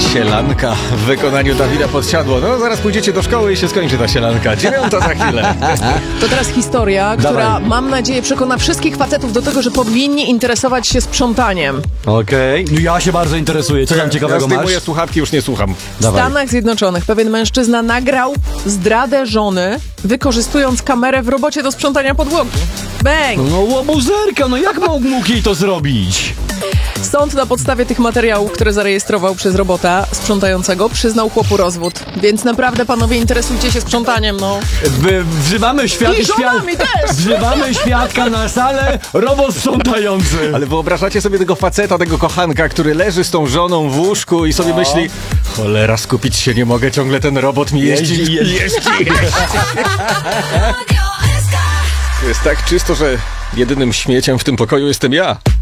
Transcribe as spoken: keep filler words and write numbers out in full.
Sielanka w wykonaniu Dawida Podsiadło. No, zaraz pójdziecie do szkoły i się skończy ta sielanka. Dziewiąta za chwilę. To teraz historia, która, Dawaj. mam nadzieję, przekona wszystkich facetów do tego, że powinni interesować się sprzątaniem. Okej, okay. Ja się bardzo interesuję. Co tam Ja ciekawego masz? zdejmuję słuchawki, już nie słucham. W Dawaj. Stanach Zjednoczonych pewien mężczyzna nagrał zdradę żony, wykorzystując kamerę w robocie do sprzątania podłogi. Bang! No łobuzerka, no jak mógł, mógł jej to zrobić? Sąd na podstawie tych materiałów, które zarejestrował przez robota sprzątającego, przyznał chłopu rozwód. Więc naprawdę, panowie, interesujcie się sprzątaniem, no. Wy, wzywamy świat, I żonami świat, też! wzywamy świadka na salę, robot sprzątający. Ale wyobrażacie sobie tego faceta, tego kochanka, który leży z tą żoną w łóżku i sobie No. myśli: cholera, skupić się nie mogę, ciągle ten robot mi jeździ, Jeździ, jeździ, jeździ. jeździ. To jest tak czysto, że jedynym śmieciem w tym pokoju jestem ja.